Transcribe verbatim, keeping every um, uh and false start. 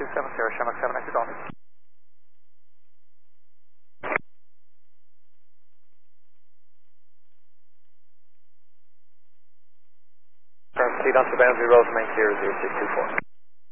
two seven zero, Shamrock seven, exit Dolphin. Proceed on to boundary road, main clear zero six two four.